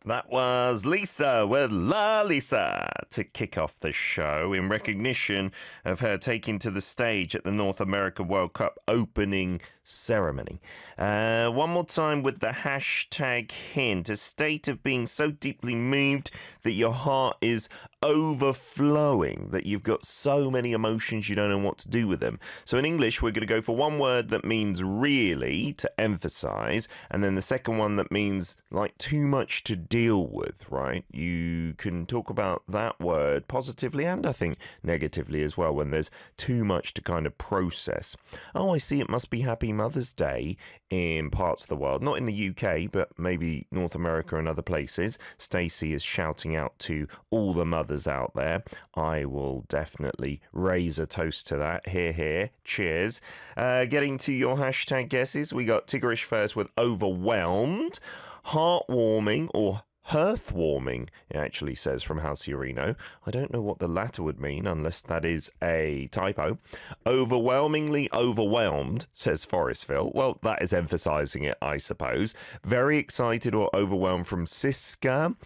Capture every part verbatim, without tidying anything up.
That was Lisa with La Lisa to kick off the show in recognition of her taking to the stage at the North America World Cup opening ceremony. Uh, one more time with the hashtag hint, a state of being so deeply moved that your heart is overflowing, that you've got so many emotions you don't know what to do with them. So in English, we're going to go for one word that means really, to emphasize, and then the second one that means like too much to deal with, right? You can talk about that word positively and I think negatively as well when there's too much to kind of process. Oh, I see, it must be Happy Mother's Day in parts of the world, not in the U K, but maybe North America and other places. Stacey is shouting out to all the mothers out there. I will definitely raise a toast to that. Here, here. Cheers. Uh, getting to your hashtag guesses, we got Tigrish first with overwhelmed, heartwarming or hearthwarming, it actually says from Halciorino. I don't know what the latter would mean unless that is a typo. Overwhelmingly overwhelmed, says Forestville. Well, that is emphasizing it, I suppose. Very excited or overwhelmed from Siska.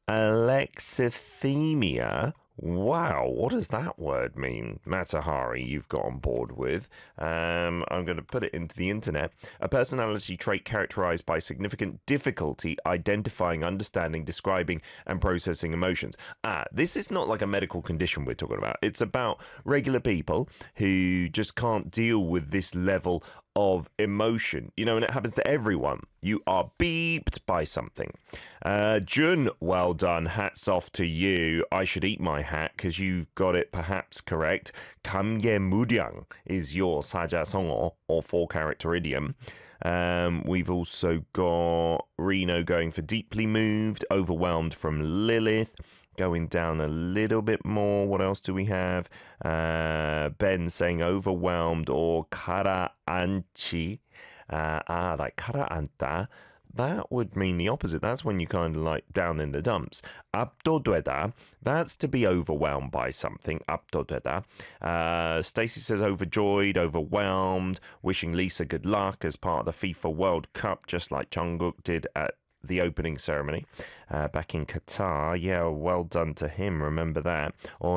Alexithymia. Wow, what does that word mean? Matahari, you've got on board with. Um, I'm going to put it into the internet. A personality trait characterized by significant difficulty identifying, understanding, describing, and processing emotions. Ah, this is not like a medical condition we're talking about. It's about regular people who just can't deal with this level of emotion, you know, and it happens to everyone. You are beeped by something. Uh, Jun, well done. Hats off to you. I should eat my hat because you've got it perhaps correct. 감개 무량 is your 사자성어 or four-character idiom. Um, we've also got Reno going for deeply moved, overwhelmed from Lilith. Going down a little bit more. What else do we have? Uh, Ben saying overwhelmed or 가라앉지. Uh, ah, like 가라앉다. That would mean the opposite. That's when you kind of like down in the dumps. 압도되다. That's to be overwhelmed by something. 압도되다. Uh, Stacey says overjoyed, overwhelmed, wishing Lisa good luck as part of the FIFA World Cup, just like Jungkook did at the opening ceremony uh, back in Qatar. Yeah, well done to him. Remember that.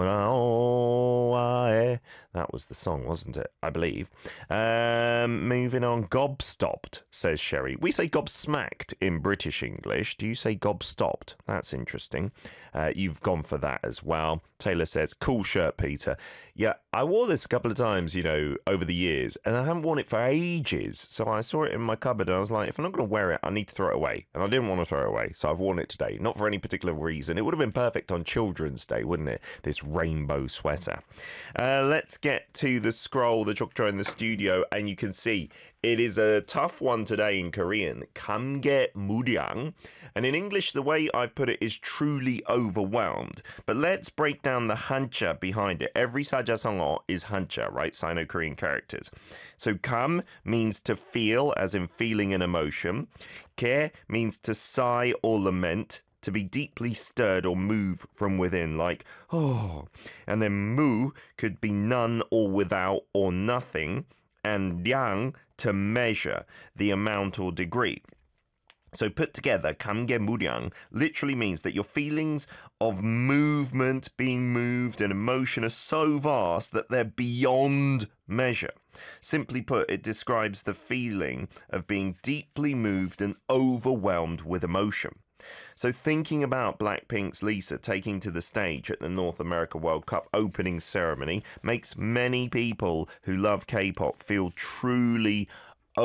That was the song, wasn't it? I believe. Um, moving on. Gobstopped, says Sherry. We say gobsmacked in British English. Do you say gobstopped? That's interesting. Uh, you've gone for that as well. Taylor says, cool shirt, Peter. Yeah, I wore this a couple of times, you know, over the years, and I haven't worn it for ages. So I saw it in my cupboard and I was like, if I'm not going to wear it, I need to throw it away. And I didn't want to throw it away, so I've worn it today. Not for any particular reason. It would have been perfect on Children's Day, wouldn't it? This rainbow sweater. Uh, let's get to the scroll, the Chokcho in the studio, and you can see it is a tough one today in Korean. 감개 무량. And in English, the way I've put it is truly overwhelmed. But let's break down the hancha behind it. Every 사자성어 is hancha, right? Sino-Korean characters. So 감 means to feel, as in feeling an emotion. 개 means to sigh or lament, to be deeply stirred or move from within, like, oh. And then mu could be none or without or nothing. And 량, to measure, the amount or degree. So put together, 감개 무량 literally means that your feelings of movement, being moved, and emotion are so vast that they're beyond measure. Simply put, it describes the feeling of being deeply moved and overwhelmed with emotion. So thinking about Blackpink's Lisa taking to the stage at the North America World Cup opening ceremony makes many people who love K-pop feel truly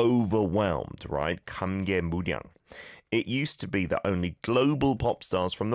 overwhelmed, right? 감개 무량. It used to be that only global pop stars from the